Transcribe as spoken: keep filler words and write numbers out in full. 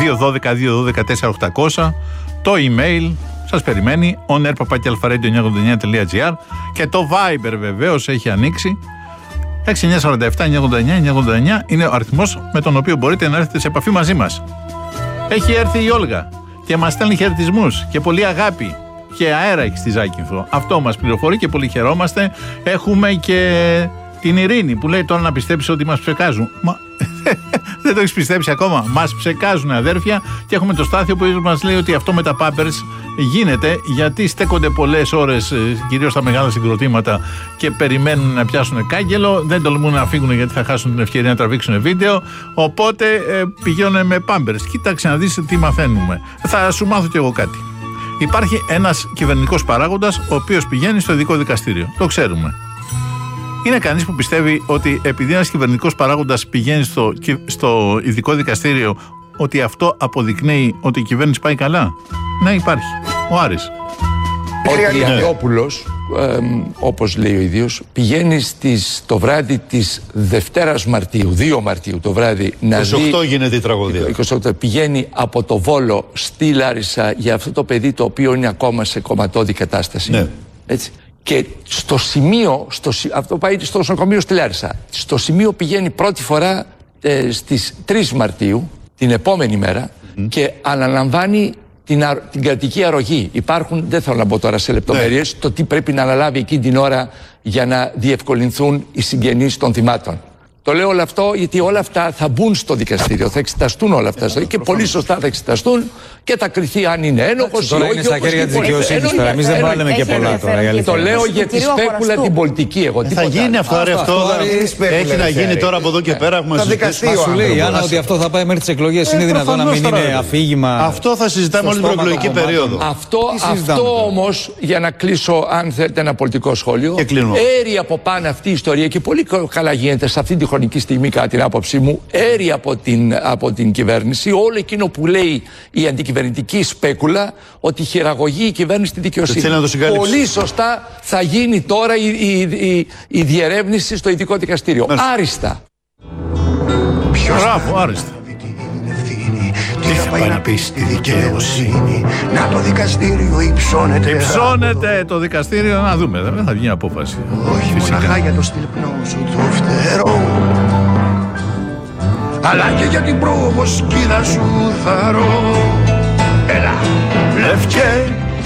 δύο δώδεκα δύο δώδεκα τέσσερα οκτακόσια, το email σας περιμένει on air παπάκι αλφαρέντιο εννιακόσια ογδόντα εννέα τελεία τζι άρ και το Viber βεβαίως έχει ανοίξει. έξι εννιά τέσσερα επτά εννιακόσια ογδόντα εννέα εννιακόσια ογδόντα εννέα είναι ο αριθμός με τον οποίο μπορείτε να έρθετε σε επαφή μαζί μας. Έχει έρθει η Όλγα και μας στέλνει χαιρετισμούς και πολύ αγάπη και αέρα έχει στη Ζάκυνθο. Αυτό μας πληροφορεί και πολύ χαιρόμαστε. Έχουμε και την Ειρήνη που λέει τώρα να πιστέψει ότι μας ψεκάζουν. Μα δεν το έχεις πιστέψει ακόμα. Μας ψεκάζουν αδέρφια. Και έχουμε το Στάθιο που μας λέει ότι αυτό με τα Pampers γίνεται γιατί στέκονται πολλές ώρες, κυρίως στα μεγάλα συγκροτήματα, και περιμένουν να πιάσουν κάγκελο. Δεν τολμούν να φύγουν γιατί θα χάσουν την ευκαιρία να τραβήξουν βίντεο. Οπότε ε, πηγαίνουν με Pampers. Κοίταξε να δεις τι μαθαίνουμε. Θα σου μάθω κι εγώ κάτι. Υπάρχει ένας κυβερνητικός παράγοντας ο οποίος πηγαίνει στο ειδικό δικαστήριο. Το ξέρουμε. Είναι κανείς που πιστεύει ότι επειδή ένας κυβερνητικός παράγοντας πηγαίνει στο, στο ειδικό δικαστήριο, ότι αυτό αποδεικνύει ότι η κυβέρνηση πάει καλά? Ναι, υπάρχει. Ο Άρης. Ο Τριαντόπουλος, ε, όπως λέει ο ίδιος, πηγαίνει στις, το βράδυ της Δευτέρας Μαρτίου, δύο Μαρτίου το βράδυ, να δει... είκοσι οκτώ γίνεται η τραγωδία. είκοσι οκτώ, πηγαίνει από το Βόλο στη Λάρισα για αυτό το παιδί το οποίο είναι ακόμα σε κομματώδη κατάσταση. Ναι. Έτσι. Και στο σημείο, στο, αυτό πάει στο νοσοκομείο στη Λάρισα. Στο σημείο πηγαίνει πρώτη φορά ε, στις τρεις Μαρτίου, την επόμενη μέρα, mm. και αναλαμβάνει την, α, την κρατική αρρωγή. Υπάρχουν, δεν θέλω να μπω τώρα σε λεπτομέρειες, ναι. το τι πρέπει να αναλάβει εκείνη την ώρα για να διευκολυνθούν οι συγγενείς των θυμάτων. Το λέω όλο αυτό γιατί όλα αυτά θα μπουν στο δικαστήριο, θα εξεταστούν όλα αυτά στο, και πολύ σωστά θα εξεταστούν και θα κριθεί αν είναι ένοχος ή όχι. Τώρα είναι στα χέρια της δικαιοσύνης. Εμείς δεν βάλουμε και πολλά τώρα. Το λέω για τη σπέκουλα την πολιτική. Εγώ, θα γίνει αυτό, άρα αυτό έχει να γίνει τώρα από εδώ και πέρα. Έχουμε συζητήσει. Μα σου λέει η Άννα ότι αυτό θα πάει μέχρι τις εκλογές. Είναι δυνατόν να μην είναι αφήγημα? Αυτό θα συζητάμε όλη την προεκλογική περίοδο. Αυτό όμως, για να κλείσω, αν θέλετε, ένα πολιτικό σχόλιο, έρει από πάνω αυτή η ιστορία και πολύ καλά γίνεται σε αυτή τη χρονική στιγμή, κατά την άποψή μου, έρει από την, από την κυβέρνηση όλο εκείνο που λέει η αντικυβερνητική σπέκουλα, ότι χειραγωγεί η κυβέρνηση στη δικαιοσύνη. Πολύ σωστά θα γίνει τώρα η, η, η, η διερεύνηση στο ειδικό δικαστήριο. Μες. Άριστα. Μπράβο, άριστα. Τι θα πάει να πει στη δικαιοσύνη? Να το δικαστήριο υψώνεται. Υψώνεται το δικαστήριο, να δούμε. Δεν θα βγει απόφαση. Όχι μοναχά για το στυλπνό σου το φτερό, αλλά και για την προβοσκίδα σου θαρώ. Έλα, λευκέ